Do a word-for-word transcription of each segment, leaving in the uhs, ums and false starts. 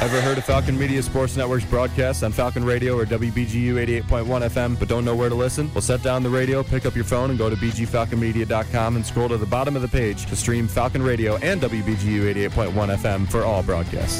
Ever heard of Falcon Media Sports Network's broadcast on Falcon Radio or W B G U eighty-eight point one F M but don't know where to listen? Well, set down the radio, pick up your phone, and go to b g falcon media dot com and scroll to the bottom of the page to stream Falcon Radio and W B G U eighty-eight point one F M for all broadcasts.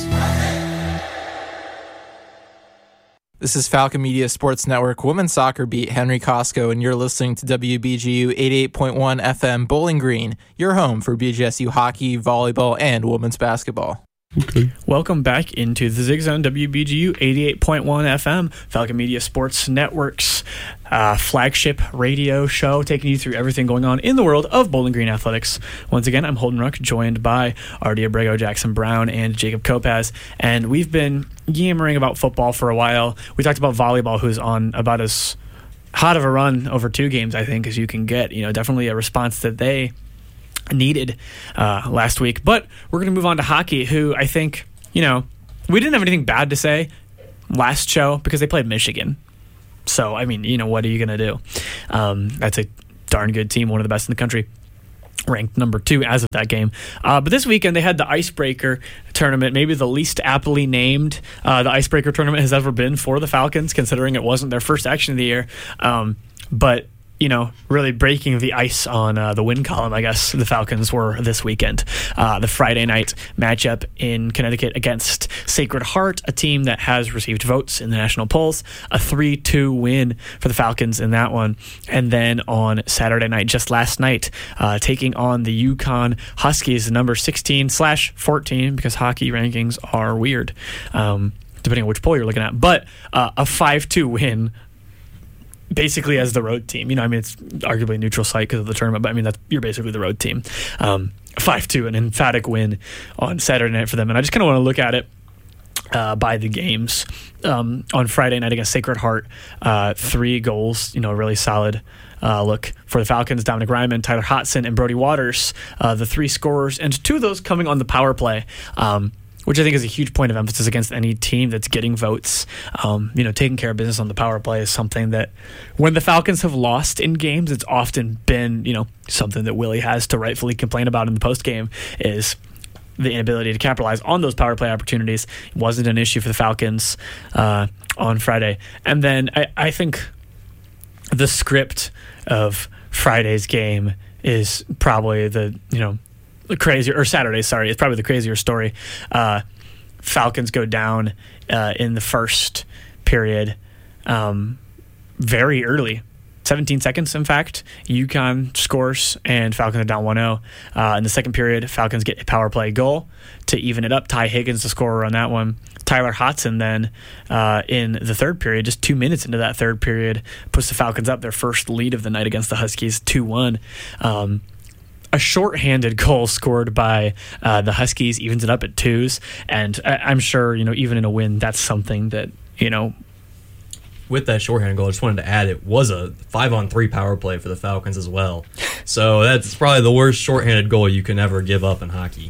This is Falcon Media Sports Network Women's Soccer Beat, Henry Costco, and you're listening to W B G U eighty-eight point one F M Bowling Green, your home for B G S U hockey, volleyball, and women's basketball. Okay. Welcome back into the Zig Zone, W B G U eighty-eight point one F M, Falcon Media Sports Network's uh, flagship radio show, taking you through everything going on in the world of Bowling Green athletics. Once again, I'm Holden Rook, joined by Artie Abrego, Jackson Brown, and Jacob Kopaz, and we've been yammering about football for a while. We talked about volleyball, who's on about as hot of a run over two games, I think, as you can get. You know, definitely a response that they needed uh, last week. But we're going to move on to hockey, who I think, you know, we didn't have anything bad to say last show because they played Michigan. So, I mean, you know, what are you going to do? Um, that's a darn good team, one of the best in the country, ranked number two as of that game. Uh, but this weekend they had the Icebreaker tournament, maybe the least aptly named uh, the Icebreaker tournament has ever been for the Falcons, considering it wasn't their first action of the year. Um, but you know, really breaking the ice on uh, the win column, I guess, the Falcons were this weekend. Uh, the Friday night matchup in Connecticut against Sacred Heart, a team that has received votes in the national polls, a three two win for the Falcons in that one. And then on Saturday night, just last night, uh, taking on the Yukon Huskies, number sixteen slash fourteen, because hockey rankings are weird, um, depending on which poll you're looking at. But uh, a five two win, basically as the road team. You know, I mean, it's arguably a neutral site because of the tournament, but I mean, that's, you're basically the road team. Um, five two, an emphatic win on Saturday night for them. And I just kind of want to look at it uh, by the games. Um, on Friday night against Sacred Heart, uh, three goals, you know, really solid uh, look for the Falcons. Dominic Ryman, Tyler Hodson, and Brody Waters, uh, the three scorers, and two of those coming on the power play. Um, which I think is a huge point of emphasis against any team that's getting votes. Um, you know, taking care of business on the power play is something that when the Falcons have lost in games, it's often been, you know, something that Willie has to rightfully complain about in the postgame is the inability to capitalize on those power play opportunities. It wasn't an issue for the Falcons uh, on Friday. And then I, I think the script of Friday's game is probably the, you know, crazier, or Saturday, sorry, it's probably the crazier story. Uh, Falcons go down uh, in the first period um, very early. seventeen seconds, in fact. Yukon scores, and Falcons are down one oh. Uh, in the second period, Falcons get a power play goal to even it up. Ty Higgins, the scorer on that one. Tyler Hodson then uh, in the third period, just two minutes into that third period, puts the Falcons up their first lead of the night against the Huskies, two one. Um, A shorthanded goal scored by uh, the Huskies evens it up at twos, and I- I'm sure, you know, even in a win, that's something that, you know. With that shorthanded goal, I just wanted to add it was a five-on-three power play for the Falcons as well. So that's probably the worst shorthanded goal you can ever give up in hockey.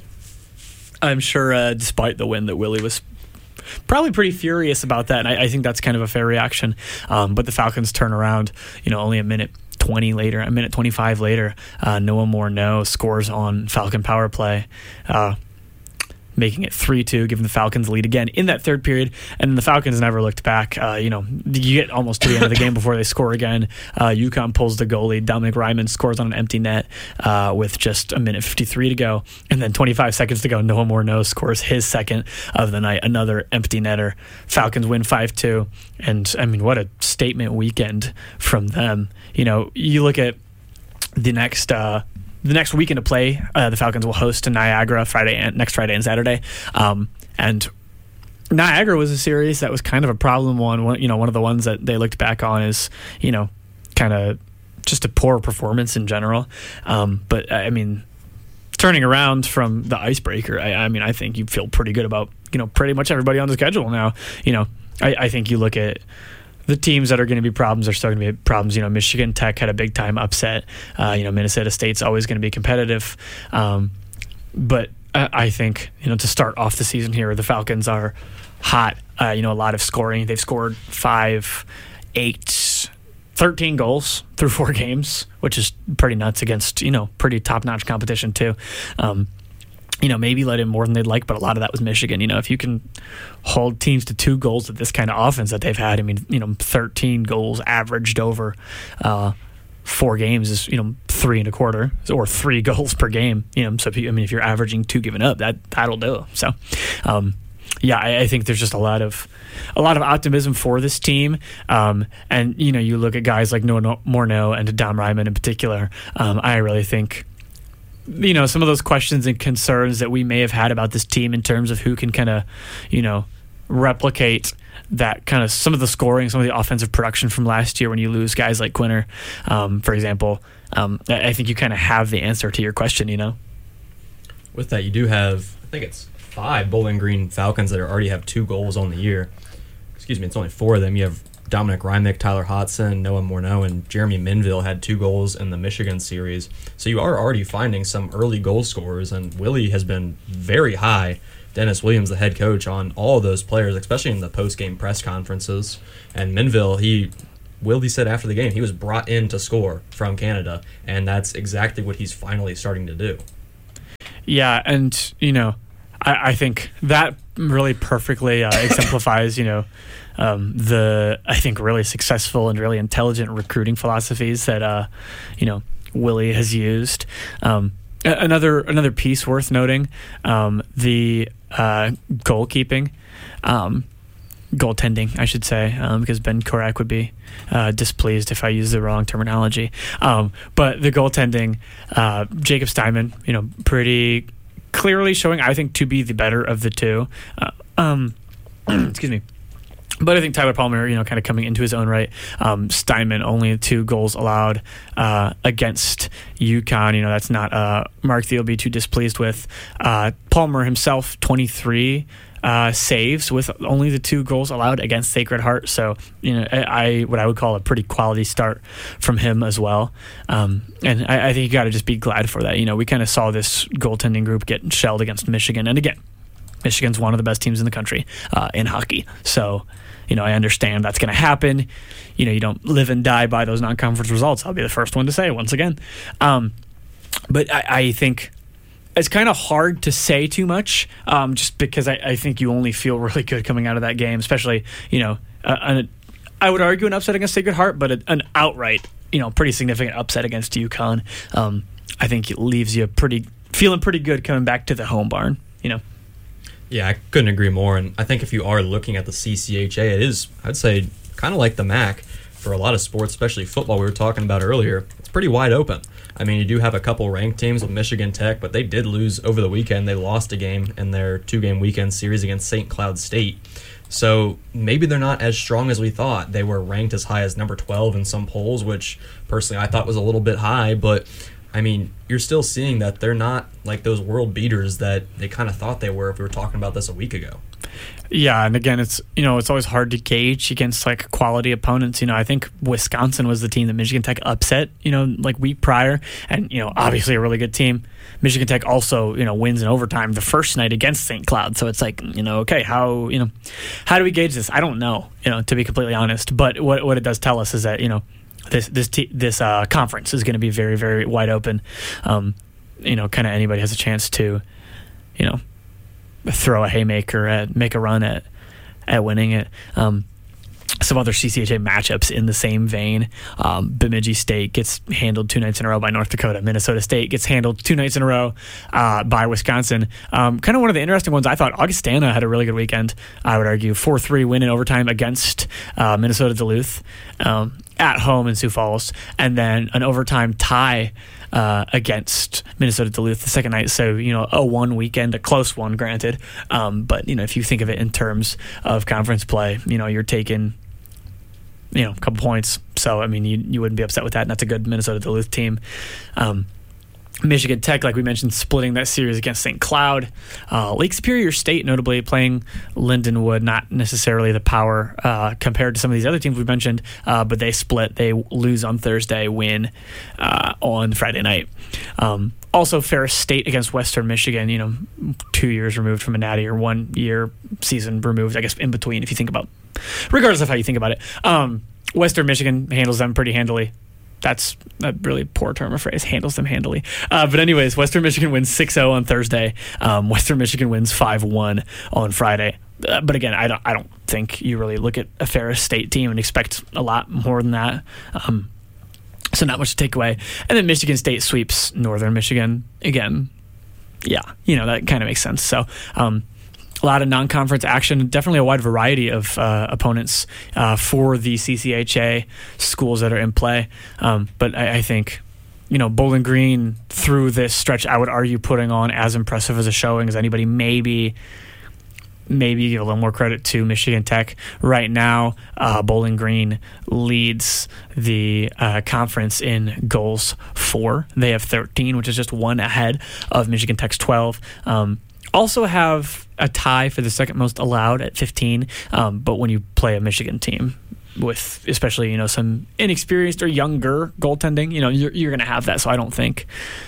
I'm sure, uh, despite the win, that Willie was probably pretty furious about that, and I, I think that's kind of a fair reaction. Um, but the Falcons turn around, you know, only a minute twenty later, a minute twenty-five later, uh, Noah Morneau scores on Falcon power play, uh, making it three two, giving the Falcons the lead again in that third period. And the Falcons never looked back. Uh, you know, you get almost to the end of the game before they score again. Uh, Yukon pulls the goalie. Dominic Ryman scores on an empty net uh, with just a minute fifty-three to go. And then twenty-five seconds to go, Noah Morneau scores his second of the night, another empty netter. Falcons win five two. And, I mean, what a statement weekend from them. You know, you look at the next uh, the next weekend to play, uh, the Falcons will host Niagara Friday and next Friday and Saturday. Um, and Niagara was a series that was kind of a problem one. one. You know, one of the ones that they looked back on is, you know, kind of just a poor performance in general. Um, but, I mean, turning around from the Icebreaker, I, I mean, I think you feel pretty good about, you know, pretty much everybody on the schedule now. You know, I, I think you look at the teams that are going to be problems are still going to be problems. You know, Michigan Tech had a big time upset. Uh, you know, Minnesota State's always going to be competitive. Um, but I, I think, you know, to start off the season here, the Falcons are hot. Uh, you know, a lot of scoring. They've scored five, eight, thirteen goals through four games, which is pretty nuts against, you know, pretty top-notch competition too. Um, you know, maybe let in more than they'd like, but a lot of that was Michigan. You know, if you can hold teams to two goals with this kind of offense that they've had, I mean, you know, thirteen goals averaged over uh, four games is, you know, three and a quarter or three goals per game. You know, so if you, I mean, if you're averaging two given up, that that'll do. So, um, yeah, I, I think there's just a lot of a lot of optimism for this team. Um, and you know, you look at guys like Noah Morneau and Dom Ryman in particular. Um, I really think, you know, some of those questions and concerns that we may have had about this team in terms of who can kind of, you know, replicate that kind of some of the scoring, some of the offensive production from last year when you lose guys like Quinter, um, for example. Um, I think you kind of have the answer to your question, you know. With that, you do have, I think it's five Bowling Green Falcons that are, already have two goals on the year. Excuse me, it's only four of them. You have Dominic Rymick, Tyler Hodson, Noah Morneau, and Jeremy Minville had two goals in the Michigan series. So you are already finding some early goal scorers, and Willie has been very high. Dennis Williams, the head coach, on all of those players, especially in the post-game press conferences. And Minville, he, Willie said after the game, he was brought in to score from Canada, and that's exactly what he's finally starting to do. Yeah, and, you know, I, I think that really perfectly uh, exemplifies, you know, Um, the I think really successful and really intelligent recruiting philosophies that uh, you know Willie has used. Um, another another piece worth noting: um, the uh, goalkeeping, um, goaltending, I should say, um, because Ben Korak would be uh, displeased if I use the wrong terminology. Um, but the goaltending, uh, Jacob Steinman, you know, pretty clearly showing, I think, to be the better of the two. Uh, um, excuse me. But I think Tyler Palmer, you know, kind of coming into his own right. Um, Steinman, only two goals allowed uh, against UConn. You know, that's not uh, Mark Thiel be too displeased with. Uh, Palmer himself, twenty-three uh, saves with only the two goals allowed against Sacred Heart. So, you know, I, I what I would call a pretty quality start from him as well. Um, and I, I think you got to just be glad for that. You know, we kind of saw this goaltending group get shelled against Michigan. And again, Michigan's one of the best teams in the country uh, in hockey. So, you know, I understand that's going to happen. You know, you don't live and die by those non-conference results. I'll be the first one to say it once again. Um, but I, I think it's kind of hard to say too much um, just because I, I think you only feel really good coming out of that game, especially, you know, uh, an, I would argue an upset against Sacred Heart, but a, an outright, you know, pretty significant upset against UConn. Um, I think it leaves you pretty feeling pretty good coming back to the home barn, you know. Yeah, I couldn't agree more. And I think if you are looking at the C C H A, it is, I'd say, kind of like the M A C for a lot of sports, especially football we were talking about earlier. It's pretty wide open. I mean, you do have a couple ranked teams with Michigan Tech, but they did lose over the weekend. They lost a game in their two-game weekend series against Saint Cloud State. So maybe they're not as strong as we thought. They were ranked as high as number twelve in some polls, which personally I thought was a little bit high, but I mean, you're still seeing that they're not like those world beaters that they kind of thought they were if we were talking about this a week ago. Yeah, and again, it's you know it's always hard to gauge against like quality opponents. You know, I think Wisconsin was the team that Michigan Tech upset. You know, like week prior, and you know, obviously a really good team. Michigan Tech also you know wins in overtime the first night against Saint Cloud. So it's like you know, okay, how you know, how do we gauge this? I don't know. You know, to be completely honest, but what what it does tell us is that you know. This this t- this uh, conference is going to be very, very wide open. Um, you know, kind of anybody has a chance to, you know, throw a haymaker at, make a run at at winning it. Um, some other C C H A matchups in the same vein. Um, Bemidji State gets handled two nights in a row by North Dakota. Minnesota State gets handled two nights in a row uh, by Wisconsin. Um, kind of one of the interesting ones. I thought Augustana had a really good weekend, I would argue. four three win in overtime against uh, Minnesota Duluth um, at home in Sioux Falls. And then an overtime tie uh, against Minnesota Duluth the second night. So, you know, a one weekend, a close one, granted. Um, but, you know, if you think of it in terms of conference play, you know, you're taking you know, a couple points. So, I mean, you you wouldn't be upset with that. And that's a good Minnesota Duluth team. Um, Michigan Tech, like we mentioned, splitting that series against Saint Cloud. Uh, Lake Superior State, notably, playing Lindenwood, not necessarily the power uh, compared to some of these other teams we mentioned, uh, but they split. They lose on Thursday, win uh, on Friday night. Um, also, Ferris State against Western Michigan, you know, two years removed from a natty, or one year season removed, I guess, in between, if you think about regardless of how you think about it. Um, Western Michigan handles them pretty handily. That's a really poor term of phrase. Handles them handily. Uh, but anyways, Western Michigan wins six oh on Thursday. Um, Western Michigan wins five one on Friday. Uh, but again, I don't I don't think you really look at a Ferris State team and expect a lot more than that. Um, so not much to take away. And then Michigan State sweeps Northern Michigan. Again, yeah, you know, that kind of makes sense. So um, a lot of non-conference action, definitely a wide variety of uh, opponents uh, for the C C H A schools that are in play. Um, but I, I think, you know, Bowling Green through this stretch, I would argue putting on as impressive as a showing as anybody. Maybe, maybe give a little more credit to Michigan Tech. Right now, uh, Bowling Green leads the uh, conference in goals for. They have thirteen, which is just one ahead of Michigan Tech's twelve. Um, also have a tie for the second most allowed at fifteen. Um, but when you play a Michigan team with especially, you know, some inexperienced or younger goaltending, you know, you're, you're going to have that. So I don't think,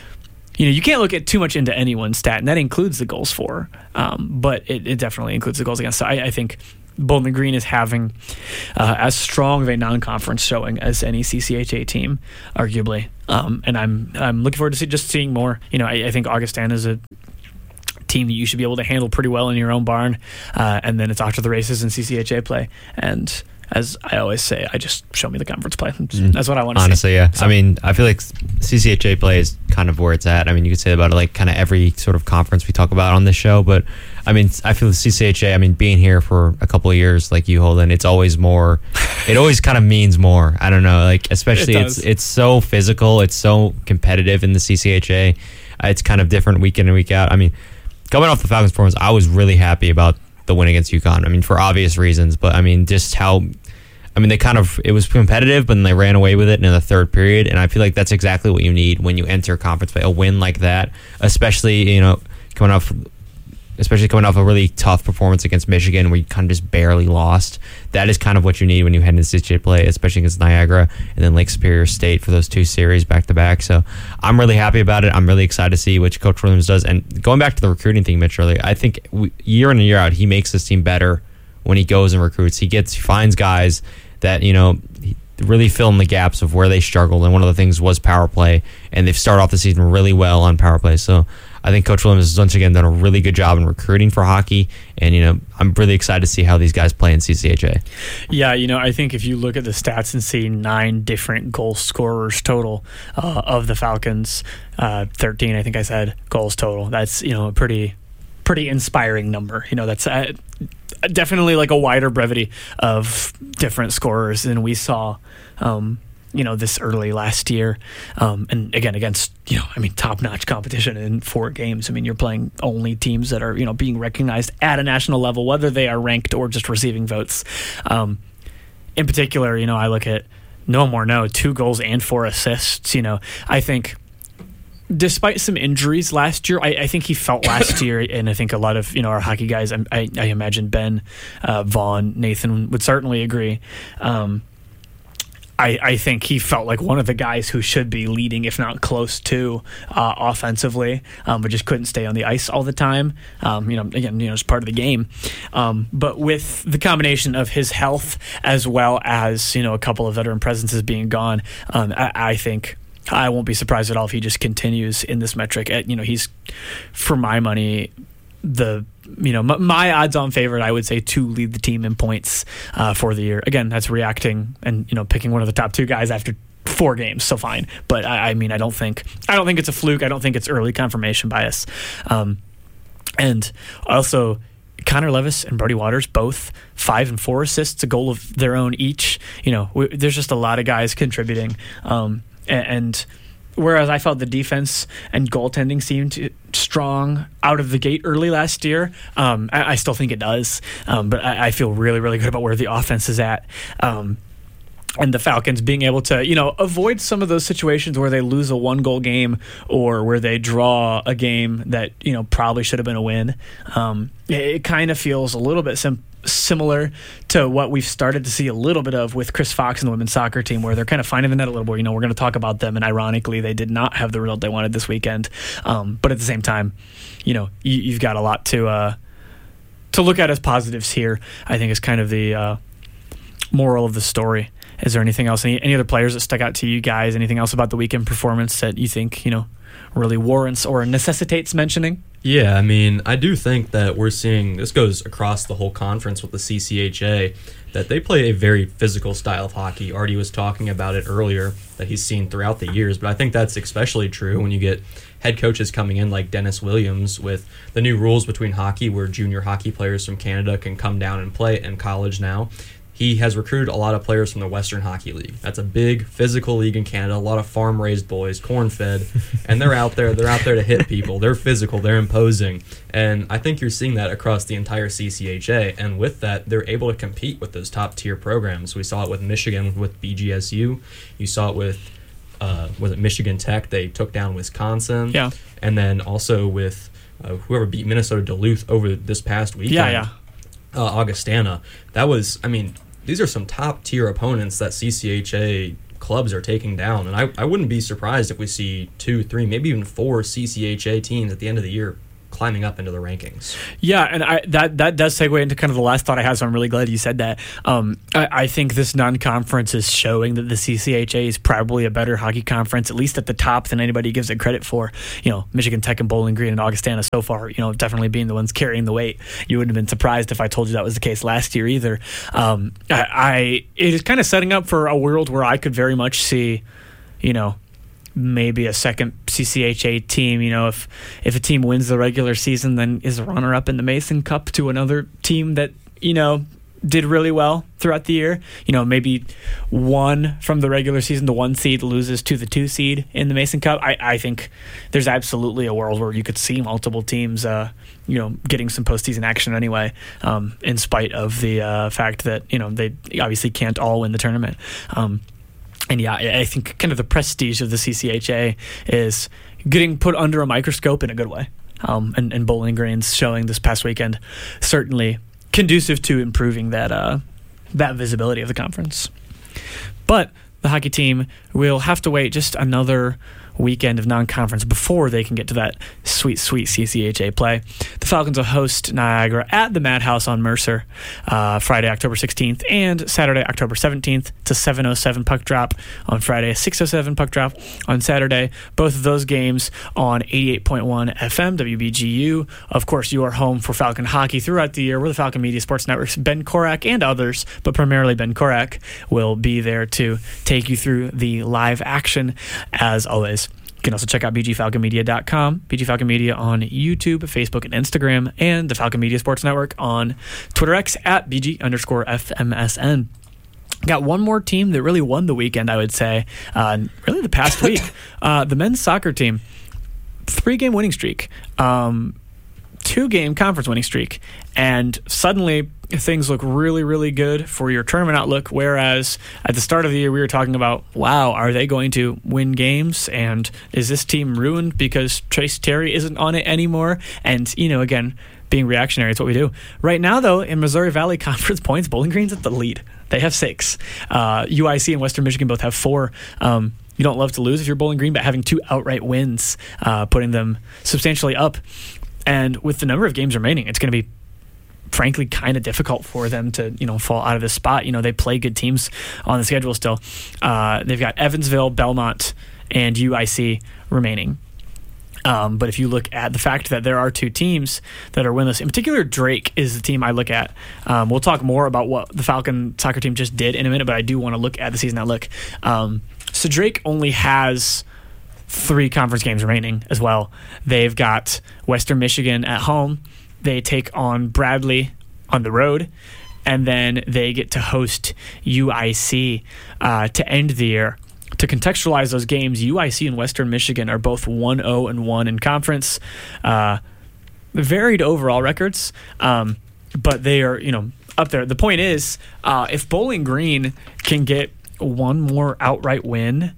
you know, you can't look at too much into anyone's stat, and that includes the goals for, um, but it, it definitely includes the goals against. So I, I think Bowling Green is having uh, as strong of a non-conference showing as any C C H A team, arguably. Um, and I'm I'm looking forward to see, just seeing more. You know, I, I think Augustana is a team that you should be able to handle pretty well in your own barn, uh, and then it's off to the races in C C H A play. And as I always say, I just show me the conference play. That's what I want to see. Honestly, yeah. So, I mean, I feel like C C H A play is kind of where it's at. I mean, you could say about it like kind of every sort of conference we talk about on this show, but I mean, I feel the C C H A, I mean, being here for a couple of years, like you, Holden, it's always more, it always kind of means more. I don't know, like, especially it it's it's so physical, it's so competitive in the C C H A. Uh, it's kind of different week in and week out. I mean, coming off the Falcons performance, I was really happy about the win against UConn. I mean, for obvious reasons, but I mean, just how, I mean, they kind of, it was competitive, but then they ran away with it in the third period. And I feel like that's exactly what you need when you enter conference play, a win like that, especially, you know, coming off, especially coming off a really tough performance against Michigan where you kind of just barely lost. That is kind of what you need when you head into C C H A play, especially against Niagara and then Lake Superior State for those two series back to back. So I'm really happy about it. I'm really excited to see what Coach Williams does. And going back to the recruiting thing, Mitch, earlier, I think we, year in and year out, he makes this team better when he goes and recruits. He gets, he finds guys that, you know, really fill in the gaps of where they struggled. And one of the things was power play. And they've started off the season really well on power play. So I think Coach Williams has once again done a really good job in recruiting for hockey. And, you know, I'm really excited to see how these guys play in C C H A. Yeah, you know, I think if you look at the stats and see nine different goal scorers total uh, of the Falcons, uh, thirteen, I think I said, goals total. That's, you know, a pretty, pretty inspiring number. You know, that's uh, definitely like a wider brevity of different scorers than we saw, um, you know, this early last year. Um, and again, against, you know, I mean, top-notch competition in four games. I mean, you're playing only teams that are, you know, being recognized at a national level, whether they are ranked or just receiving votes. Um, in particular, you know, I look at Noah Morneau, two goals and four assists. You know, I think despite some injuries last year, I, I think he felt last year, and I think a lot of, you know, our hockey guys, I, I, I imagine Ben, uh, Vaughn, Nathan would certainly agree. Um, I, I think he felt like one of the guys who should be leading, if not close to, uh, offensively, um, but just couldn't stay on the ice all the time. Um, you know, again, you know, it's part of the game. Um, but with the combination of his health as well as, you know, a couple of veteran presences being gone, um, I, I think I won't be surprised at all if he just continues in this metric. At, you know, he's, for my money, the you know m- my odds-on favorite, I would say, to lead the team in points uh, for the year. Again, that's reacting and, you know, picking one of the top two guys after four games, so fine. But I, I mean, I don't think I don't think it's a fluke. I don't think it's early confirmation bias. Um, and also, Connor Levis and Brody Waters, both five and four assists, a goal of their own each. You know, we, there's just a lot of guys contributing. Um, and, and whereas I felt the defense and goaltending seemed strong out of the gate early last year, um, I, I still think it does. Um, but I, I feel really, really good about where the offense is at. Um, and the Falcons being able to, you know, avoid some of those situations where they lose a one-goal game or where they draw a game that, you know, probably should have been a win. Um, it, it kind of feels a little bit sim- similar to what we've started to see a little bit of with Chris Fox and the women's soccer team, where they're kind of finding the net a little more. You know, we're going to talk about them, and ironically, they did not have the result they wanted this weekend. Um, but at the same time, you know, you, you've got a lot to uh, to look at as positives here. I think is kind of the uh, moral of the story? Is there anything else? Any, any other players that stuck out to you guys? Anything else about the weekend performance that you think, you know, really warrants or necessitates mentioning? Yeah, I mean, I do think that we're seeing, this goes across the whole conference with the C C H A, that they play a very physical style of hockey. Artie was talking about it earlier, that he's seen throughout the years, but I think that's especially true when you get head coaches coming in like Dennis Williams with the new rules between hockey where junior hockey players from Canada can come down and play in college now. He has recruited a lot of players from the Western Hockey League. That's a big physical league in Canada. A lot of farm-raised boys, corn-fed, and they're out there. They're out there to hit people. They're physical. They're imposing, and I think you're seeing that across the entire C C H A. And with that, they're able to compete with those top-tier programs. We saw it with Michigan with B G S U. You saw it with uh, was it Michigan Tech? They took down Wisconsin. Yeah, and then also with uh, whoever beat Minnesota Duluth over this past weekend. Yeah, yeah. Uh, Augustana. That was, I mean. These are some top-tier opponents that C C H A clubs are taking down, and I, I wouldn't be surprised if we see two, three, maybe even four C C H A teams at the end of the year climbing up into the rankings. Yeah, and I, that that does segue into kind of the last thought I had, so I'm really glad you said that. Um, I, I think this non-conference is showing that the C C H A is probably a better hockey conference, at least at the top, than anybody gives it credit for. You know, Michigan Tech and Bowling Green and Augustana so far, you know, definitely being the ones carrying the weight. You wouldn't have been surprised if I told you that was the case last year either. Um, I, I it is kind of setting up for a world where I could very much see, you know, maybe a second C C H A team. You know, if if a team wins the regular season, then is a runner-up in the Mason Cup to another team that, you know, did really well throughout the year. You know, maybe one from the regular season, the one seed loses to the two seed in the Mason Cup. I, I think there's absolutely a world where you could see multiple teams, uh, you know, getting some postseason action anyway, um, in spite of the uh, fact that, you know, they obviously can't all win the tournament. Um, And yeah, I think kind of the prestige of the C C H A is getting put under a microscope in a good way. Um, and, and Bowling Green's showing this past weekend certainly conducive to improving that uh, that visibility of the conference. But the hockey team will have to wait just another weekend of non-conference before they can get to that sweet, sweet C C H A play. The Falcons will host Niagara at the Madhouse on Mercer uh, Friday, October sixteenth, and Saturday, October seventeenth. It's a seven oh seven puck drop on Friday, a six oh seven puck drop on Saturday. Both of those games on eighty-eight point one F M, W B G U. Of course, you are home for Falcon hockey throughout the year. We're the Falcon Media Sports Network's Ben Korak and others, but primarily Ben Korak will be there to take you through the live action as always. You can also check out b g falcon media dot com, B G Falcon Media on YouTube, Facebook, and Instagram, and the Falcon Media Sports Network on Twitter X at BG underscore FMSN. Got one more team that really won the weekend, I would say, uh, really the past week. Uh, the men's soccer team, three-game winning streak, um, two-game conference winning streak, and suddenly things look really, really good for your tournament outlook, whereas at the start of the year we were talking about, wow, are they going to win games, and is this team ruined because Trace Terry isn't on it anymore? And, you know, again, being reactionary is what we do. Right now, though, in Missouri Valley Conference points, Bowling Green's at the lead. They have six. Uh, U I C and Western Michigan both have four. Um, you don't love to lose if you're Bowling Green, but having two outright wins, uh, putting them substantially up. And with the number of games remaining, it's going to be frankly kind of difficult for them to, you know, fall out of this spot. You know, they play good teams on the schedule still. Uh, they've got Evansville, Belmont, and U I C remaining. Um, but if you look at the fact that there are two teams that are winless, in particular Drake is the team I look at. Um, we'll talk more about what the Falcon soccer team just did in a minute, but I do want to look at the season outlook. Um, so Drake only has three conference games remaining as well. They've got Western Michigan at home. They take on Bradley on the road, and then they get to host U I C uh, to end the year. To contextualize those games, U I C and Western Michigan are both one oh and one in conference. Uh, varied overall records, um, but they are, you know, up there. The point is, uh, if Bowling Green can get one more outright win,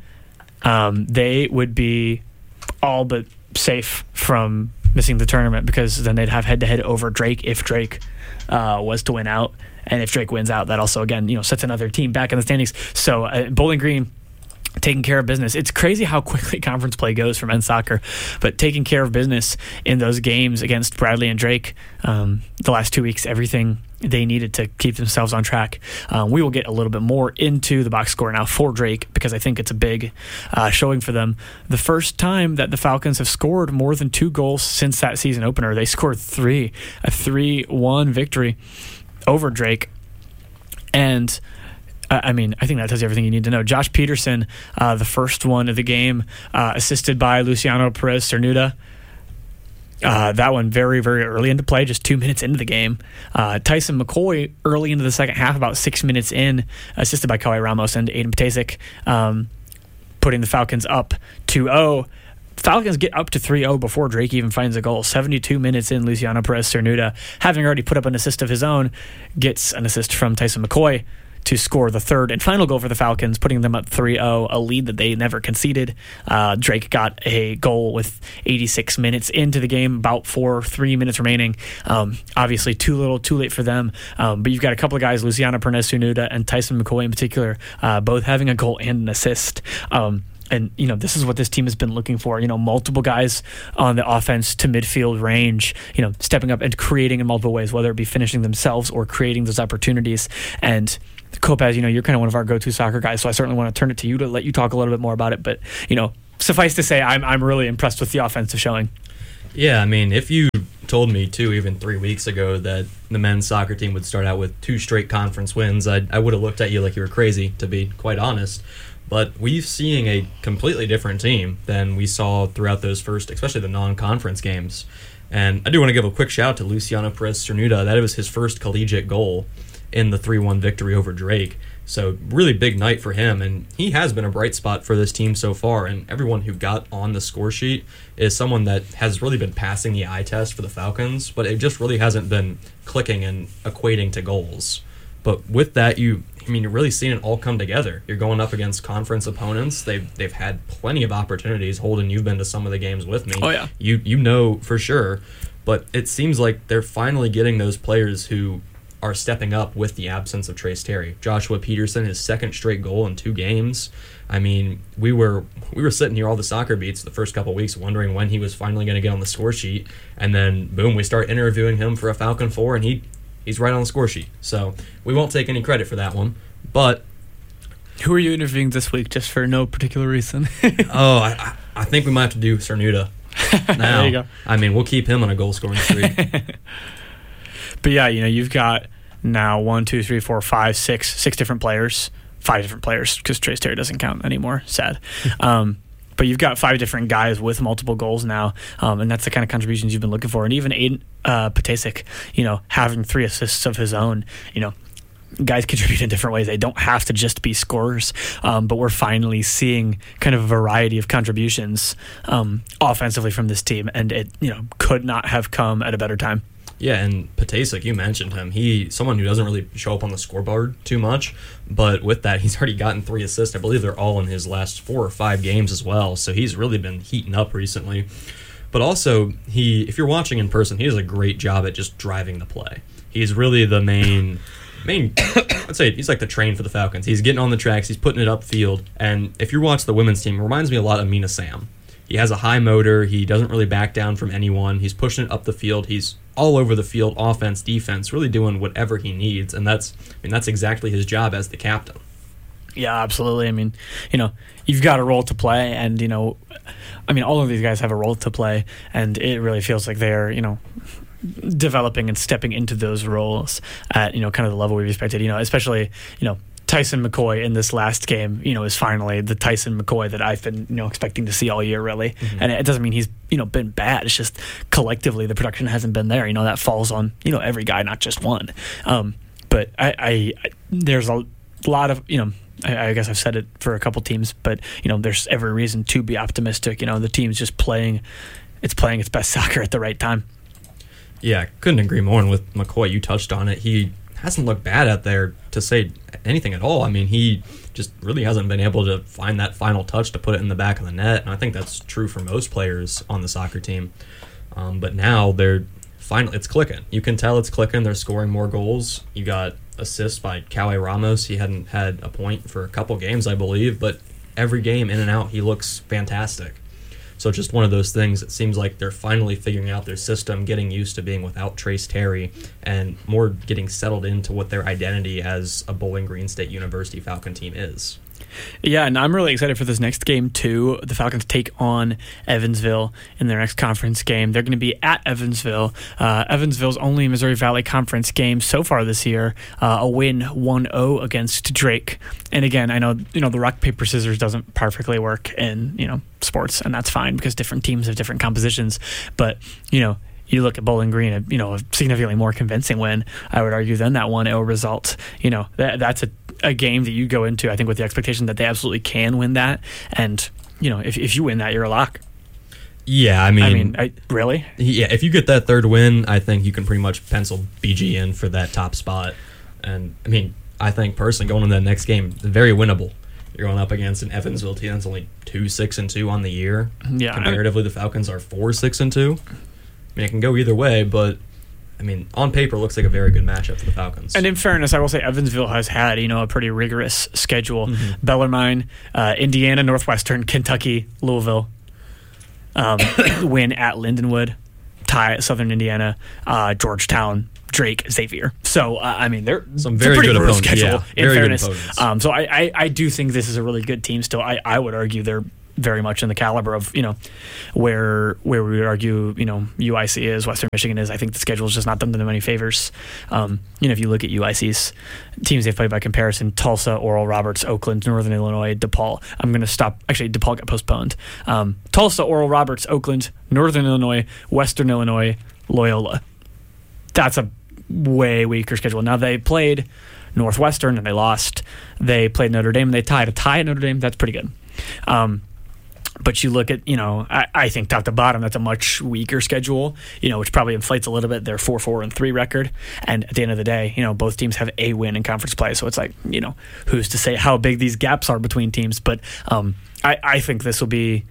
um, they would be all but safe from missing the tournament, because then they'd have head-to-head over Drake if Drake uh, was to win out. And if Drake wins out, that also, again, you know, sets another team back in the standings. So uh, Bowling Green taking care of business. It's crazy how quickly conference play goes for men's soccer, but taking care of business in those games against Bradley and Drake, um, the last two weeks, everything they needed to keep themselves on track. Um, we will get a little bit more into the box score now for Drake because I think it's a big uh, showing for them. The first time that the Falcons have scored more than two goals since that season opener, they scored three, a three one victory over Drake. And I mean, I think that tells you everything you need to know. Josh Peterson, uh, the first one of the game, uh, assisted by Luciano Perez Cernuda. Uh, that one very, very early into play, just two minutes into the game. Uh, Tyson McCoy early into the second half, about six minutes in, assisted by Kauai Ramos and Aiden Ptacek, um, putting the Falcons up two oh. Falcons get up to three oh before Drake even finds a goal. seventy-two minutes in, Luciano Perez Cernuda, having already put up an assist of his own, gets an assist from Tyson McCoy to score the third and final goal for the Falcons, putting them up three oh, a lead that they never conceded. Uh, Drake got a goal with eighty-six minutes into the game, about four, three minutes remaining. Um, obviously, too little, too late for them. Um, but you've got a couple of guys, Luciano Perez Cernuda and Tyson McCoy in particular, uh, both having a goal and an assist. Um, And, you know, this is what this team has been looking for. You know, multiple guys on the offense to midfield range, you know, stepping up and creating in multiple ways, whether it be finishing themselves or creating those opportunities. And Kopaz, you know, you're kind of one of our go-to soccer guys, so I certainly want to turn it to you to let you talk a little bit more about it. But, you know, suffice to say, I'm I'm really impressed with the offensive showing. Yeah, I mean, if you told me, too, even three weeks ago that the men's soccer team would start out with two straight conference wins, I I would have looked at you like you were crazy, to be quite honest. But we've seen a completely different team than we saw throughout those first, especially the non-conference games. And I do want to give a quick shout out to Luciano Perez Cernuda. That was his first collegiate goal in the three one victory over Drake. So really big night for him, and he has been a bright spot for this team so far, and everyone who got on the score sheet is someone that has really been passing the eye test for the Falcons, but it just really hasn't been clicking and equating to goals. But with that, you I mean, you're really seeing it all come together. You're going up against conference opponents. They've they've had plenty of opportunities. Holden, you've been to some of the games with me. Oh, yeah. You you know for sure. But it seems like they're finally getting those players who are stepping up with the absence of Trace Terry. Joshua Peterson, his second straight goal in two games. I mean, we were we were sitting here all the soccer beats the first couple of weeks wondering when he was finally going to get on the score sheet. And then, boom, we start interviewing him for a Falcon four, and he he's right on the score sheet. So we won't take any credit for that one. But who are you interviewing this week, just for no particular reason? oh, I, I think we might have to do Cernuda. Now, there you go. I mean, we'll keep him on a goal scoring streak. But yeah, you know, you've got now one, two, three, four, five, six, six different players, five different players because Trace Terry doesn't count anymore. Sad. um, but you've got five different guys with multiple goals now, um, and that's the kind of contributions you've been looking for. And even Aiden uh, Ptacek, you know, having three assists of his own, you know, guys contribute in different ways. They don't have to just be scorers, um, but we're finally seeing kind of a variety of contributions um, offensively from this team, and it, you know, could not have come at a better time. Yeah, and Ptacek, you mentioned him. He someone who doesn't really show up on the scoreboard too much, but with that, he's already gotten three assists. I believe they're all in his last four or five games as well, so he's really been heating up recently. But also, he, if you're watching in person, he does a great job at just driving the play. He's really the main... Main, I'd say he's like the train for the Falcons. He's getting on the tracks, he's putting it upfield, and if you watch the women's team, it reminds me a lot of Mina Sam. He has a high motor, he doesn't really back down from anyone, he's pushing it up the field, he's all over the field, offense, defense, really doing whatever he needs, and that's I mean that's exactly his job as the captain. Yeah, absolutely. I mean, you know, you've got a role to play, and, you know, I mean, all of these guys have a role to play, and it really feels like they're, you know, developing and stepping into those roles at, you know, kind of the level we've expected, you know, especially, you know, Tyson McCoy in this last game, you know, is finally the Tyson McCoy that I've been, you know, expecting to see all year, really. Mm-hmm. And it doesn't mean he's, you know, been bad. It's just collectively the production hasn't been there. You know, that falls on, you know, every guy, not just one. Um, but I, I, I there's a lot of, you know, I, I guess I've said it for a couple teams, but, you know, there's every reason to be optimistic. You know, the team's just playing, it's playing its best soccer at the right time. Yeah, couldn't agree more. And with McCoy, you touched on it. He hasn't looked bad out there to say anything at all. I mean, he just really hasn't been able to find that final touch to put it in the back of the net. And I think that's true for most players on the soccer team. Um, but now they're finally, it's clicking. You can tell it's clicking. They're scoring more goals. You got assists by Kauai Ramos. He hadn't had a point for a couple games, I believe, but every game in and out, he looks fantastic. So just one of those things. It seems like they're finally figuring out their system, getting used to being without Trace Terry, and more getting settled into what their identity as a Bowling Green State University Falcon team is. Yeah, and I'm really excited for this next game, too. The Falcons take on Evansville in their next conference game. They're going to be at Evansville. Uh, Evansville's only Missouri Valley Conference game so far this year, uh, a win one oh against Drake. And again, I know you know the rock, paper, scissors doesn't perfectly work in you know sports, and that's fine because different teams have different compositions. But, you know, you look at Bowling Green, you know, a significantly more convincing win, I would argue, than that one oh result. You know, that that's a a game that you go into, I think, with the expectation that they absolutely can win that. And, you know, if if you win that, you're a lock. Yeah, I mean... I mean, I, really? Yeah, if you get that third win, I think you can pretty much pencil B G in for that top spot. And, I mean, I think, personally, going into that next game, very winnable. You're going up against an Evansville team that's only two six and two on the year. Yeah. Comparatively, the Falcons are four six and two. I mean, it can go either way, but... I mean, on paper, it looks like a very good matchup for the Falcons. And in fairness, I will say Evansville has had, you know, a pretty rigorous schedule. Mm-hmm. Bellarmine, uh, Indiana, Northwestern, Kentucky, Louisville, um, win at Lindenwood, tie at Southern Indiana, uh, Georgetown, Drake, Xavier. So, uh, I mean, they're some very pretty good brutal opponents. schedule, Yeah, in very fairness. good opponents. Um, so I, I, I do think this is a really good team still. I, I would argue they're very much in the caliber of, you know, where where we would argue, you know, U I C is, Western Michigan is. I think the schedule has just not done them any favors. Um, you know, if you look at U I C's teams they've played by comparison, Tulsa, Oral Roberts, Oakland, Northern Illinois, DePaul. I'm going to stop. Actually, DePaul got postponed. Um, Tulsa, Oral Roberts, Oakland, Northern Illinois, Western Illinois, Loyola. That's a way weaker schedule. Now, they played Northwestern and they lost. They played Notre Dame and they tied. A tie at Notre Dame, that's pretty good. Um, But you look at, you know, I, I think top to bottom, that's a much weaker schedule, you know, which probably inflates a little bit their four four and three record. And at the end of the day, you know, both teams have a win in conference play. So it's like, you know, who's to say how big these gaps are between teams. But um, I, I think this will be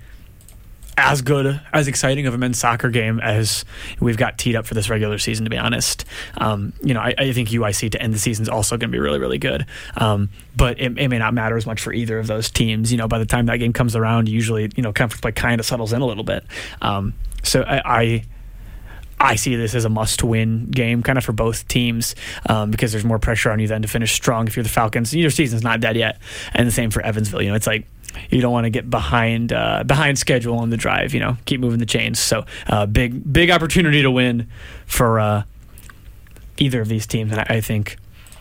as good, as exciting of a men's soccer game as we've got teed up for this regular season, to be honest. Um, you know, I, I think U I C to end the season is also going to be really, really good. Um, but it, it may not matter as much for either of those teams. You know, by the time that game comes around, usually, you know, conference play kind of settles in a little bit. Um, so I, I I see this as a must-win game kind of for both teams um, because there's more pressure on you then to finish strong if you're the Falcons. Your season's not dead yet. And the same for Evansville. You know, it's like, you don't want to get behind uh, behind schedule on the drive. You know, keep moving the chains. So uh, big big opportunity to win for uh, either of these teams, and I, I think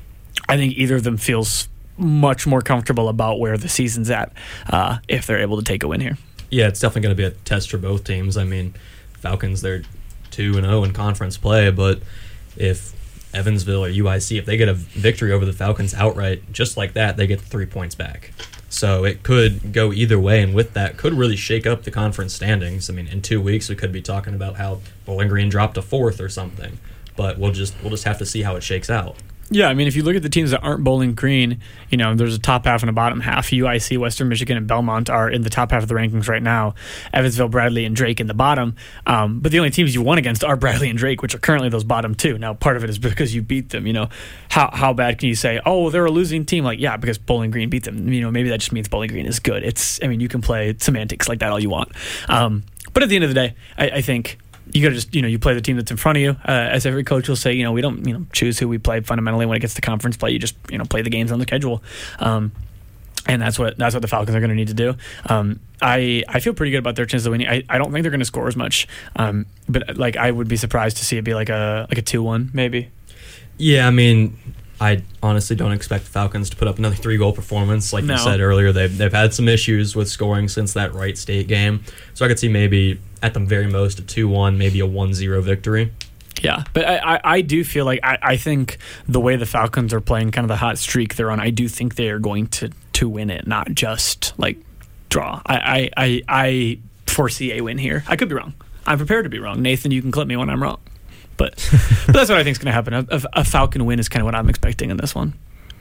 I think either of them feels much more comfortable about where the season's at uh, if they're able to take a win here. Yeah, it's definitely going to be a test for both teams. I mean, Falcons, they're two and zero in conference play, but if Evansville or U I C, if they get a victory over the Falcons outright, just like that, they get the three points back. So it could go either way, and with that, could really shake up the conference standings. I mean, in two weeks, we could be talking about how Bowling Green dropped to fourth or something. But we'll just we'll just have to see how it shakes out. Yeah, I mean, if you look at the teams that aren't Bowling Green, you know, there's a top half and a bottom half. U I C, Western Michigan, and Belmont are in the top half of the rankings right now. Evansville, Bradley, and Drake in the bottom. Um, but the only teams you won against are Bradley and Drake, which are currently those bottom two. Now, part of it is because you beat them. You know, how how bad can you say, oh, they're a losing team? Like, yeah, because Bowling Green beat them. You know, maybe that just means Bowling Green is good. It's, I mean, you can play semantics like that all you want. Um, but at the end of the day, I, I think you got to just, you know, you play the team that's in front of you. Uh, as every coach will say, you know, we don't, you know, choose who we play fundamentally when it gets to conference play. You just, you know, play the games on the schedule. Um, and that's what that's what the Falcons are going to need to do. Um, I I feel pretty good about their chances of winning. I, I don't think they're going to score as much. Um, but like I would be surprised to see it be like a like a two one maybe. Yeah, I mean, I honestly don't expect the Falcons to put up another three-goal performance. Like no. you said earlier, they've, they've had some issues with scoring since that Wright State game. So I could see maybe, at the very most, a two one, maybe a one zero victory. Yeah, but I, I, I do feel like I, I think the way the Falcons are playing, kind of the hot streak they're on, I do think they are going to, to win it, not just, like, draw. I, I, I, I foresee a win here. I could be wrong. I'm prepared to be wrong. Nathan, you can clip me when I'm wrong. But, but that's what I think is going to happen. A, a, a Falcon win is kind of what I'm expecting in this one.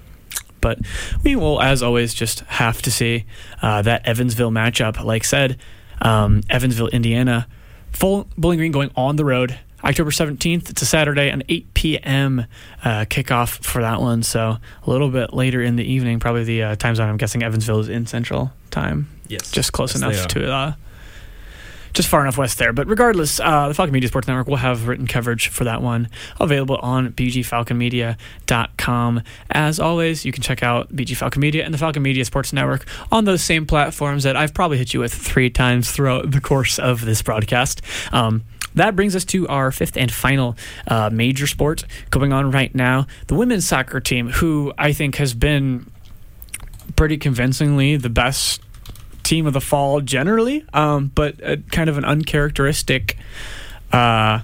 But we will, as always, just have to see uh, that Evansville matchup. Like said, um, Evansville, Indiana, full Bowling Green going on the road. October seventeenth, it's a Saturday, an eight p.m. Uh, kickoff for that one. So a little bit later in the evening, probably the uh, time zone. I'm guessing Evansville is in Central Time. time. Yes. Just close Yes, enough to uh, just far enough west there. But regardless, uh, the Falcon Media Sports Network will have written coverage for that one available on b g falcon media dot com. As always, you can check out B G Falcon Media and the Falcon Media Sports Network on those same platforms that I've probably hit you with three times throughout the course of this broadcast. Um, That brings us to our fifth and final uh, major sport going on right now. The women's soccer team, who I think has been pretty convincingly the best team of the fall generally, um, but a, kind of an uncharacteristic uh,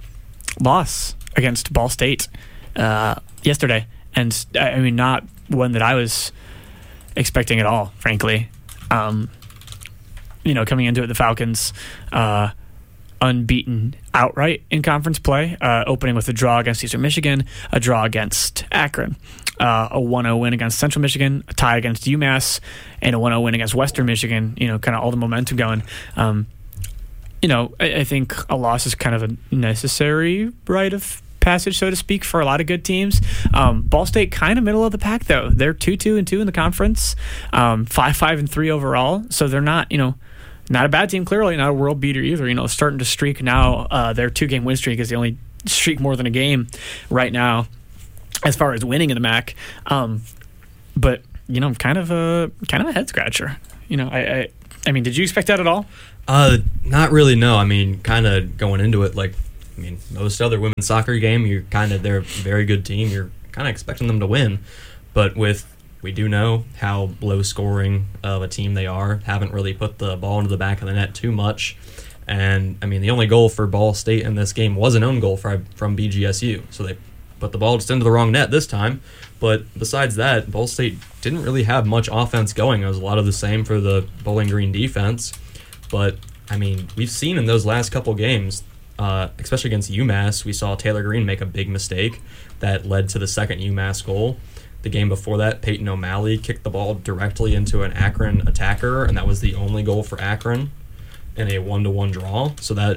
loss against Ball State uh, yesterday. And I mean, not one that I was expecting at all, frankly. Um, you know, coming into it, the Falcons uh, unbeaten outright in conference play, uh, opening with a draw against Eastern Michigan, a draw against Akron, uh, a one oh win against Central Michigan, a tie against UMass, and a one oh win against Western Michigan. You know, kind of all the momentum going. Um, you know, I, I think a loss is kind of a necessary rite of passage, so to speak, for a lot of good teams. Um, Ball State kind of middle of the pack, though. They're two two and two in the conference, um, five five and three overall. So they're not, you know, not a bad team, clearly, not a world beater either. You know, starting to streak now. Uh, their two-game win streak is the only streak more than a game right now as far as winning in the M A C. Um, but, you know, kind of a kind of a head-scratcher. You know, I, I, I mean, did you expect that at all? Uh, not really, no. I mean, kind of going into it, like, I mean, most other women's soccer game, you're kind of, they're a very good team. You're kind of expecting them to win. But with, we do know how low scoring of a team they are, haven't really put the ball into the back of the net too much. And, I mean, the only goal for Ball State in this game was an own goal for, from B G S U. So they put the ball just into the wrong net this time. But besides that, Ball State didn't really have much offense going. It was a lot of the same for the Bowling Green defense. But, I mean, we've seen in those last couple games, Uh, especially against UMass, we saw Taylor Green make a big mistake that led to the second UMass goal. The game before that, Peyton O'Malley kicked the ball directly into an Akron attacker, and that was the only goal for Akron in a one-to-one draw. So that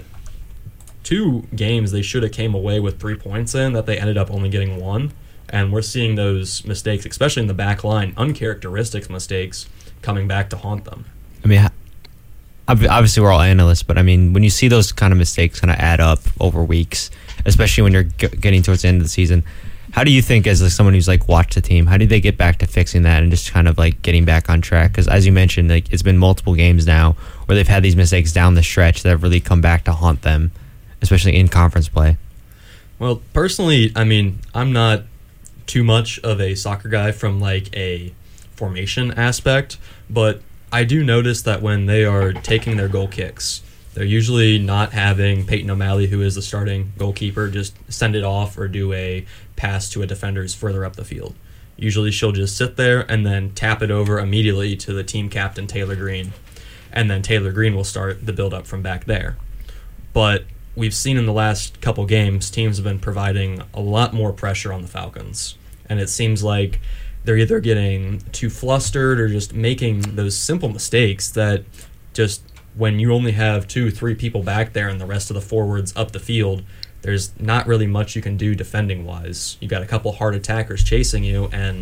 two games they should have came away with three points in, that they ended up only getting one. And we're seeing those mistakes, especially in the back line, uncharacteristic mistakes, coming back to haunt them. I mean, obviously we're all analysts, but I mean, when you see those kind of mistakes kind of add up over weeks, especially when you're g- getting towards the end of the season, how do you think, as like someone who's like watched the team, how do they get back to fixing that and just kind of like getting back on track? Because as you mentioned, like it's been multiple games now where they've had these mistakes down the stretch that have really come back to haunt them, especially in conference play. Well, personally, I mean, I'm not too much of a soccer guy from like a formation aspect, but I do notice that when they are taking their goal kicks, they're usually not having Peyton O'Malley, who is the starting goalkeeper, just send it off or do a pass to a defender's further up the field. Usually she'll just sit there and then tap it over immediately to the team captain, Taylor Green, and then Taylor Green will start the build-up from back there. But we've seen in the last couple games, teams have been providing a lot more pressure on the Falcons, and it seems like they're either getting too flustered or just making those simple mistakes that just when you only have two, three people back there and the rest of the forwards up the field, there's not really much you can do defending-wise. You got a couple hard attackers chasing you, and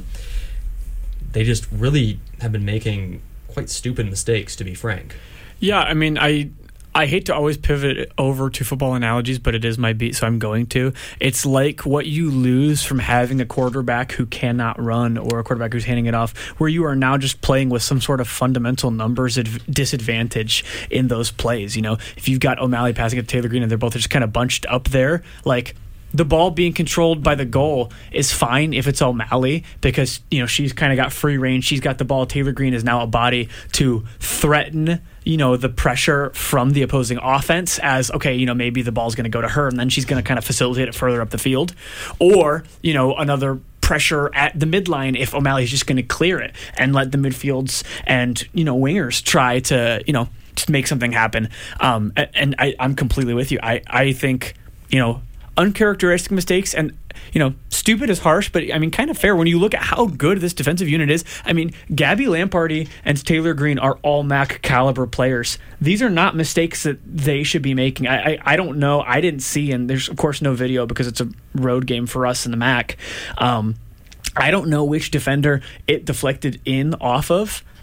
they just really have been making quite stupid mistakes, to be frank. Yeah, I mean, I I hate to always pivot over to football analogies, but it is my beat, so I'm going to. It's like what you lose from having a quarterback who cannot run or a quarterback who's handing it off, where you are now just playing with some sort of fundamental numbers adv- disadvantage in those plays. You know, if you've got O'Malley passing it to Taylor Green and they're both just kind of bunched up there, like the ball being controlled by the goal is fine if it's O'Malley because, you know, she's kind of got free range. She's got the ball. Taylor Green is now a body to threaten, you know, the pressure from the opposing offense as, okay, you know, maybe the ball's going to go to her and then she's going to kind of facilitate it further up the field. Or, you know, another pressure at the midline if O'Malley's just going to clear it and let the midfields and, you know, wingers try to, you know, just make something happen. Um, and I, I'm completely with you. I, I think, you know, uncharacteristic mistakes and, you know, stupid is harsh, but I mean, kind of fair when you look at how good this defensive unit is. I mean, Gabby Lamparty and Taylor Green are all M A C caliber players. These are not mistakes that they should be making. I, I, I don't know. I didn't see, and there's of course no video because it's a road game for us in the M A C. Um, I don't know which defender it deflected in off of.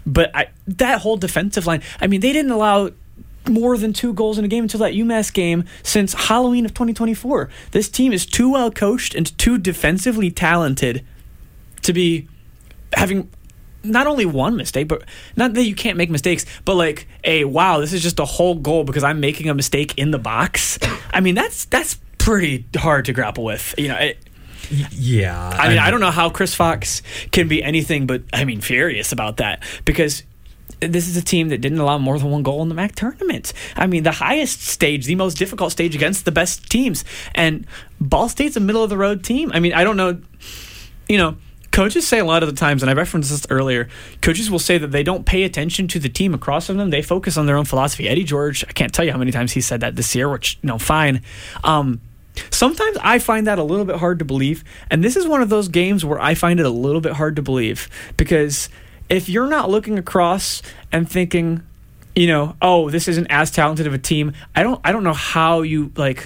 But I, that whole defensive line, I mean, they didn't allow more than two goals in a game until that UMass game since Halloween of twenty twenty-four. This team is too well coached and too defensively talented to be having not only one mistake, but not that you can't make mistakes, but like a wow, this is just a whole goal because I'm making a mistake in the box. I mean, that's that's pretty hard to grapple with. You know, it, yeah. I mean, I don't know how Chris Fox can be anything but, I mean, furious about that, because this is a team that didn't allow more than one goal in the M A C tournament. I mean, the highest stage, the most difficult stage against the best teams. And Ball State's a middle-of-the-road team. I mean, I don't know, you know, coaches say a lot of the times, and I referenced this earlier, coaches will say that they don't pay attention to the team across from them. They focus on their own philosophy. Eddie George, I can't tell you how many times he said that this year, which, you know, fine. Um, sometimes I find that a little bit hard to believe, and this is one of those games where I find it a little bit hard to believe, because if you're not looking across and thinking, you know, oh, this isn't as talented of a team, I don't I don't know how you, like,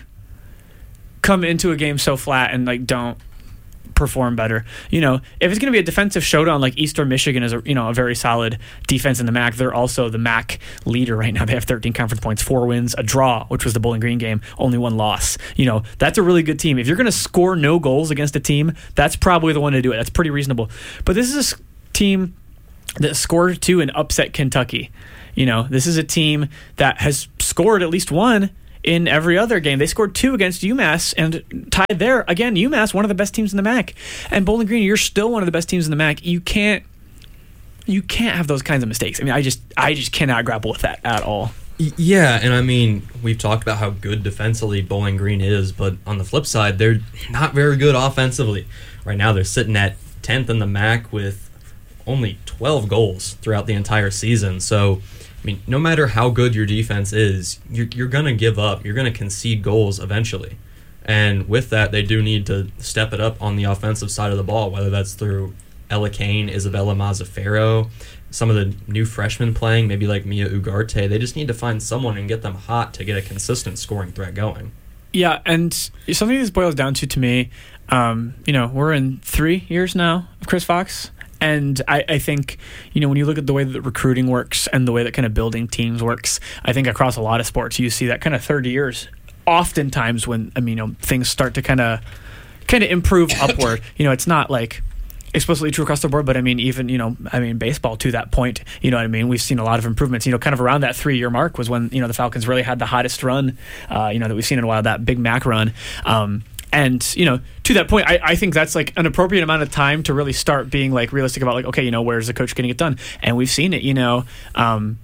come into a game so flat and, like, don't perform better. You know, if it's going to be a defensive showdown, like Eastern Michigan is a, you know, a very solid defense in the M A C. They're also the M A C leader right now. They have thirteen conference points, four wins, a draw, which was the Bowling Green game, only one loss. You know, that's a really good team. If you're going to score no goals against a team, that's probably the one to do it. That's pretty reasonable. But this is a team that scored two and upset Kentucky. You know, this is a team that has scored at least one in every other game. They scored two against UMass and tied there. Again, UMass, one of the best teams in the M A C. And Bowling Green, you're still one of the best teams in the M A C. You can't you can't have those kinds of mistakes. I mean, I just I just cannot grapple with that at all. Yeah, and I mean, we've talked about how good defensively Bowling Green is, but on the flip side, they're not very good offensively. Right now, they're sitting at tenth in the M A C with only twelve goals throughout the entire season. So, I mean, no matter how good your defense is, you're, you're going to give up. You're going to concede goals eventually. And with that, they do need to step it up on the offensive side of the ball, whether that's through Ella Kane, Isabella Mazzaferro, some of the new freshmen playing, maybe like Mia Ugarte. They just need to find someone and get them hot to get a consistent scoring threat going. Yeah, and something this boils down to, to me, um, you know, we're in three years now of Chris Fox. And I, I think, you know, when you look at the way that recruiting works and the way that kind of building teams works, I think across a lot of sports, you see that kind of third years, oftentimes when, I mean, you know, things start to kind of kind of improve upward. You know, it's not like explicitly true across the board, but I mean, even, you know, I mean, baseball to that point, you know what I mean? We've seen a lot of improvements, you know, kind of around that three-year mark was when, you know, the Falcons really had the hottest run, uh, you know, that we've seen in a while, that Big Mac run. Um, And, you know, to that point, I, I think that's like an appropriate amount of time to really start being like realistic about like, okay, you know, where's the coach getting it done? And we've seen it, you know, um,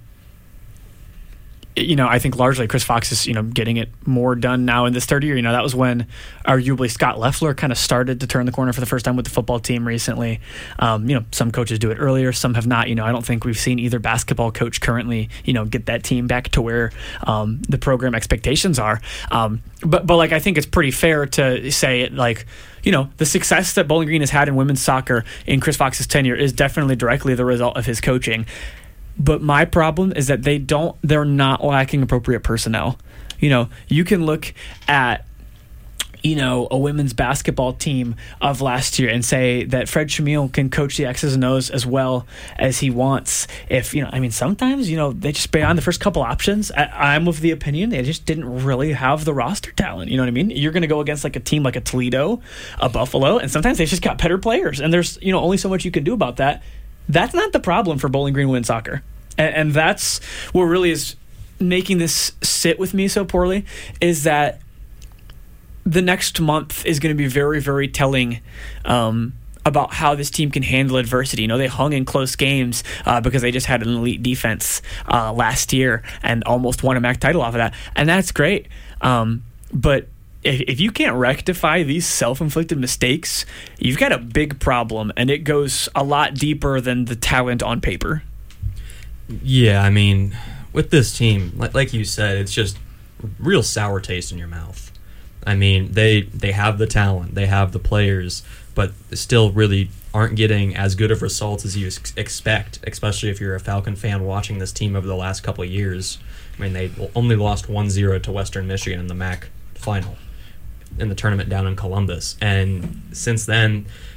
you know, I think largely Chris Fox is, you know, getting it more done now in this third year. You know, that was when arguably Scott Loeffler kind of started to turn the corner for the first time with the football team recently. Um, you know, some coaches do it earlier, some have not. You know, I don't think we've seen either basketball coach currently, you know, get that team back to where um, the program expectations are. Um, but, but like, I think it's pretty fair to say, like, you know, the success that Bowling Green has had in women's soccer in Chris Fox's tenure is definitely directly the result of his coaching. But my problem is that they don't, they're not lacking appropriate personnel. You know, you can look at, you know, a women's basketball team of last year and say that Fred Shamil can coach the X's and O's as well as he wants. If, you know, I mean, sometimes, you know, they just beyond the first couple options. I, I'm of the opinion they just didn't really have the roster talent. You know what I mean? You're going to go against like a team like a Toledo, a Buffalo, and sometimes they've just got better players. And there's, you know, only so much you can do about that. That's not the problem for Bowling Green women's soccer. And, and that's what really is making this sit with me so poorly, is that the next month is going to be very, very telling um, about how this team can handle adversity. You know, they hung in close games uh, because they just had an elite defense uh, last year and almost won a M A C title off of that. And that's great. Um, but if, if you can't rectify these self-inflicted mistakes, you've got a big problem, and it goes a lot deeper than the talent on paper. Yeah, I mean, with this team, like, like you said, it's just real sour taste in your mouth. I mean, they they have the talent, they have the players, but still really aren't getting as good of results as you ex- expect, especially if you're a Falcon fan watching this team over the last couple of years. I mean, they only lost one zero to Western Michigan in the M A C final in the tournament down in Columbus. And since then,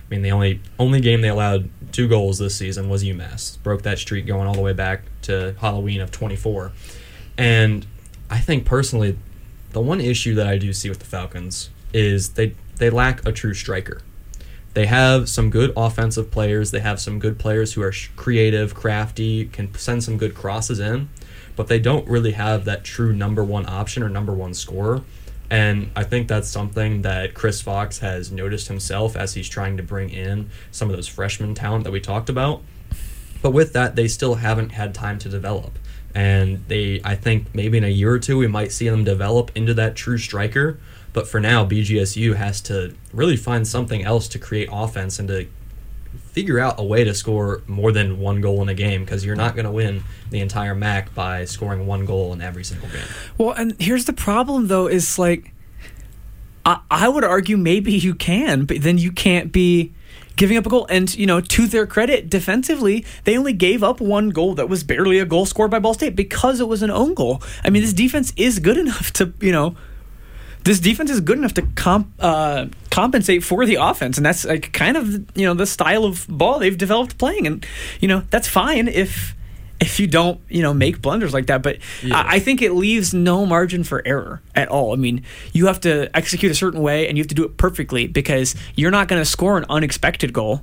I mean, the only only game they allowed two goals this season was UMass. Broke that streak going all the way back to Halloween of twenty-four. And I think personally, the one issue that I do see with the Falcons is they they lack a true striker. They have some good offensive players. They have some good players who are creative, crafty, can send some good crosses in, but they don't really have that true number one option or number one scorer. And I think that's something that Chris Fox has noticed himself as he's trying to bring in some of those freshman talent that we talked about. But with that, they still haven't had time to develop. And they, I think maybe in a year or two, we might see them develop into that true striker. But for now, B G S U has to really find something else to create offense and to figure out a way to score more than one goal in a game, because you're not going to win the entire M A C by scoring one goal in every single game. Well, and here's the problem, though, is like, I, I would argue maybe you can, but then you can't be giving up a goal. And, you know, to their credit, defensively, they only gave up one goal that was barely a goal scored by Ball State because it was an own goal. I mean, this defense is good enough to, you know, this defense is good enough to comp, uh, compensate for the offense, and that's like kind of, you know, the style of ball they've developed playing, and you know that's fine if if you don't, you know, make blunders like that. But yeah. I, I think it leaves no margin for error at all. I mean, you have to execute a certain way, and you have to do it perfectly, because you're not going to score an unexpected goal.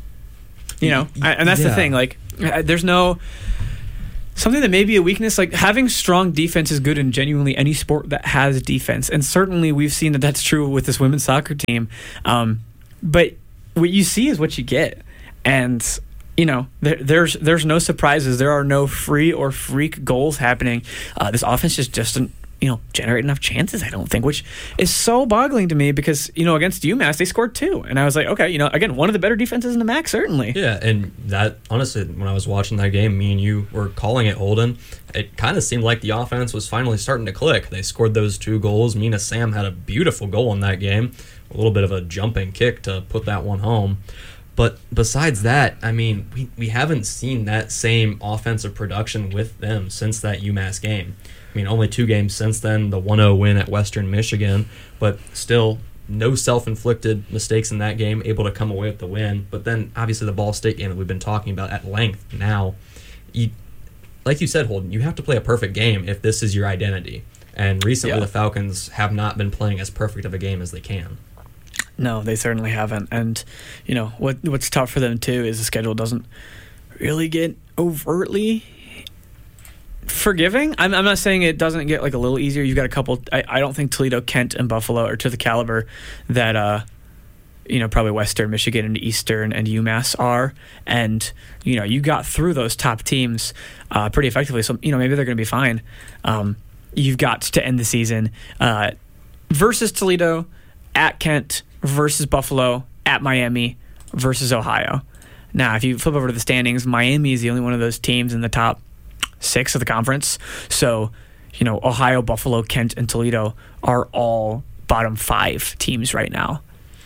You know, and that's yeah. the thing. Like, there's no. Something that may be a weakness, like having strong defense is good in genuinely any sport that has defense. And certainly we've seen that that's true with this women's soccer team. Um, but what you see is what you get. And, you know, there, there's there's no surprises. There are no free or freak goals happening. Uh, this offense just doesn't, you know, generate enough chances, I don't think, which is so boggling to me, because, you know, against UMass, they scored two. And I was like, okay, you know, again, one of the better defenses in the M A C, certainly. Yeah, and that, honestly, when I was watching that game, me and you were calling it, Holden, it kind of seemed like the offense was finally starting to click. They scored those two goals. Mina Sam had a beautiful goal in that game, a little bit of a jumping kick to put that one home. But besides that, I mean, we, we haven't seen that same offensive production with them since that UMass game. I mean, only two games since then, the one oh win at Western Michigan, but still no self-inflicted mistakes in that game, able to come away with the win. But then, obviously, the Ball State game that we've been talking about at length now, you, like you said, Holden, you have to play a perfect game if this is your identity. And recently, yeah. the Falcons have not been playing as perfect of a game as they can. No, they certainly haven't. And, you know, what what's tough for them, too, is the schedule doesn't really get overtly forgiving. I'm, I'm not saying it doesn't get like a little easier. You've got a couple. I, I don't think Toledo, Kent, and Buffalo are to the caliber that uh, you know, probably Western Michigan and Eastern and UMass are. And you know, you got through those top teams uh, pretty effectively. So you know, maybe they're going to be fine. Um, you've got to end the season uh, versus Toledo, at Kent, versus Buffalo, at Miami, versus Ohio. Now, if you flip over to the standings, Miami is the only one of those teams in the top six of the conference. So, you know, Ohio, Buffalo, Kent, and Toledo are all bottom five teams right now.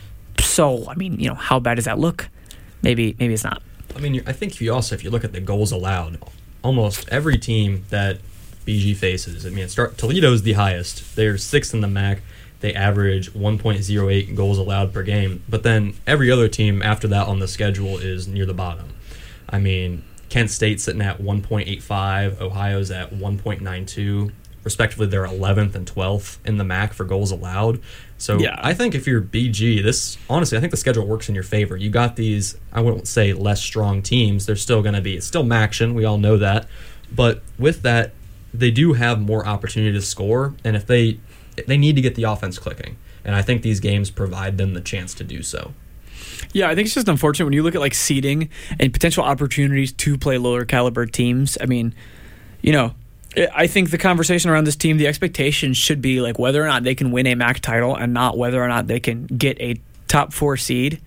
So, I mean, you know, how bad does that look? Maybe, maybe it's not. I mean, I think if you also, if you look at the goals allowed, almost every team that B G faces, I mean, it start, Toledo's the highest. They're sixth in the M A C. They average one point oh eight goals allowed per game. But then every other team after that on the schedule is near the bottom. I mean, Kent State's sitting at one point eight five. Ohio's at one point nine two. Respectively, they're eleventh and twelfth in the M A C for goals allowed. So yeah. I think if you're B G, this honestly, I think the schedule works in your favor. You got these, I wouldn't say less strong teams. They're still going to be, it's still MACtion. We all know that. But with that, they do have more opportunity to score. And if they, they need to get the offense clicking. And I think these games provide them the chance to do so. Yeah, I think it's just unfortunate when you look at like seeding and potential opportunities to play lower caliber teams. I mean, you know, I think the conversation around this team, the expectation should be like whether or not they can win a M A C title and not whether or not they can get a top four seed.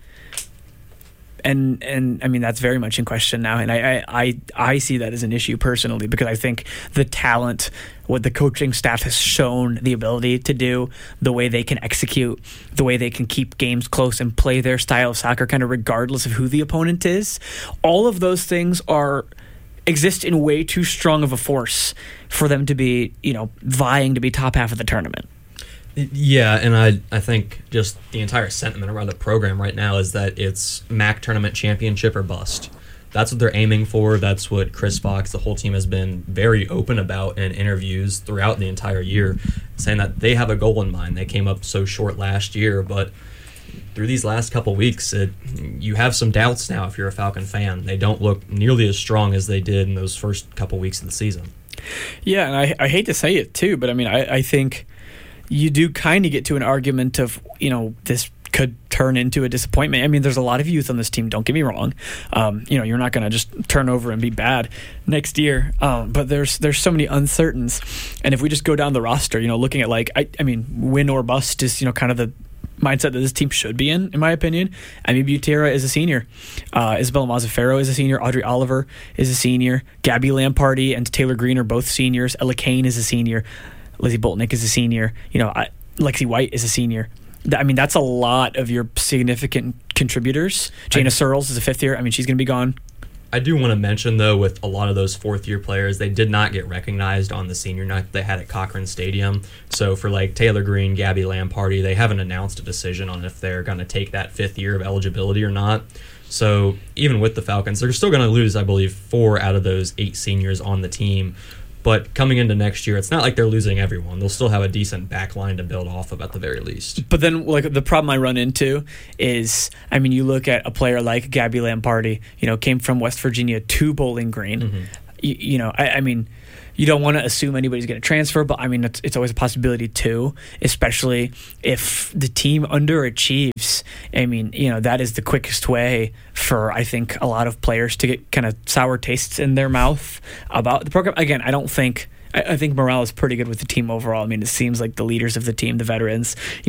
And and I mean that's very much in question now, and I, I I see that as an issue personally, because I think the talent, what the coaching staff has shown the ability to do, the way they can execute, the way they can keep games close and play their style of soccer kind of regardless of who the opponent is, all of those things are exist in way too strong of a force for them to be, you know, vying to be top half of the tournament. Yeah, and I I think just the entire sentiment around the program right now is that it's M A C tournament championship or bust. That's what they're aiming for. That's what Chris Fox, the whole team, has been very open about in interviews throughout the entire year, saying that they have a goal in mind. They came up so short last year, but through these last couple weeks, it, you have some doubts now if you're a Falcon fan. They don't look nearly as strong as they did in those first couple weeks of the season. Yeah, and I, I hate to say it too, but I mean, I, I think you do kind of get to an argument of, you know, this could turn into a disappointment. I mean, there's a lot of youth on this team, don't get me wrong. Um, you know, you're not going to just turn over and be bad next year. Um, but there's there's so many uncertains. And if we just go down the roster, you know, looking at like, I, I mean, win or bust is, you know, kind of the mindset that this team should be in, in my opinion. Emi Butera is a senior. Uh, Isabella Mazzaferro is a senior. Audrey Oliver is a senior. Gabby Lamparty and Taylor Green are both seniors. Ella Kane is a senior. Lizzie Boltnick is a senior. You know, I, Lexi White is a senior. I mean, that's a lot of your significant contributors. Jana Searles is a fifth year. I mean, she's going to be gone. I do want to mention, though, with a lot of those fourth-year players, they did not get recognized on the senior night that they had at Cochran Stadium. So for, like, Taylor Green, Gabby Lamparty, they haven't announced a decision on if they're going to take that fifth year of eligibility or not. So even with the Falcons, they're still going to lose, I believe, four out of those eight seniors on the team. But coming into next year, it's not like they're losing everyone. They'll still have a decent back line to build off of at the very least. But then, like, the problem I run into is, I mean, you look at a player like Gabby Lamparty, you know, came from West Virginia to Bowling Green. Mm-hmm. You, you know, I, I mean, you don't want to assume anybody's going to transfer, but I mean, it's, it's always a possibility too, especially if the team underachieves. I mean, you know, that is the quickest way for, I think, a lot of players to get kind of sour tastes in their mouth about the program. Again, I don't think, I, I think morale is pretty good with the team overall. I mean, it seems like the leaders of the team, the veterans,